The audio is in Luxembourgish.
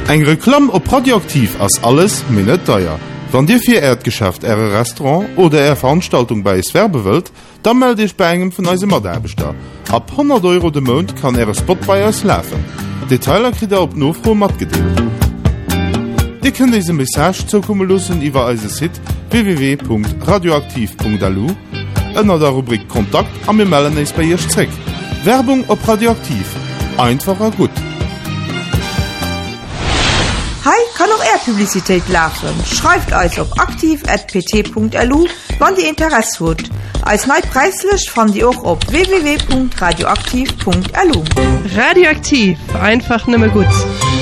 Eng Reklam op Radioaktiv ass alles minnet teuer. Wann Dir fir Erdgeschäft Äre Restaurant oder Ä Veranstaltung bei es werbe wëlt, dann meld Dich bei engem vun eise Maderbeter. Ab 100 € de Mond kann Äre Spot bei es läfen. Detailer krit op Nofro mat gedeelt. Di kën dese Message zokomme lussen iwwer eise Site www.radioaktiv.lu ënner der Rubrik Kontakt am mir melden eis bei Ihrch Zweck. Werbung op Radioaktiv. Einfacher gut. Hi, kann auch Publizität laufen. Schreibt euch auf aktiv@pt.lu, wann die Interesse hat. Als neu preislich fand ihr auch auf www.radioaktiv.lu. Radioaktiv, einfach nimmer gut.